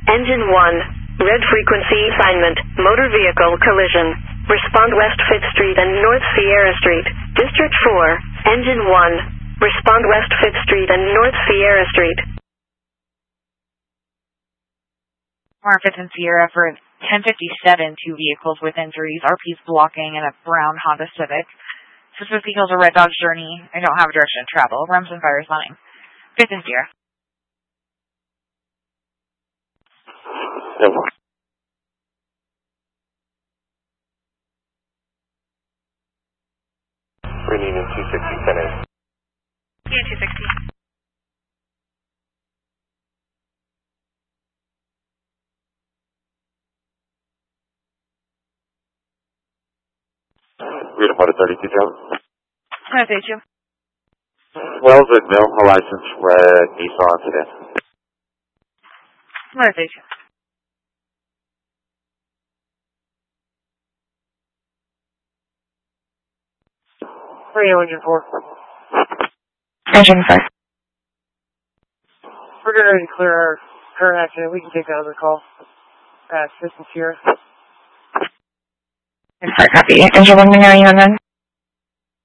Engine 1. Red frequency assignment. Motor vehicle collision. Respond West 5th Street and North Sierra Street. District 4. Engine 1. Respond West 5th Street and North Sierra Street. 5th and Sierra for 1057, 2 vehicles with injuries, RP's blocking, and a brown Honda Civic. Suspect vehicles a Red Dodge Journey. I don't have a direction of travel. Remsen fires line. 5th and Sierra. Yep. Green Union 260, 10A. Yeah, 260. Read about a 32 Joe. Can I say you? Wellsville, a license, red Nissan sedan. Can I say you? Where are you looking for? Engine 5. We're getting ready to clear our current accident. We can take that other call. Assistance here. Copy. Engine 1, are you on then?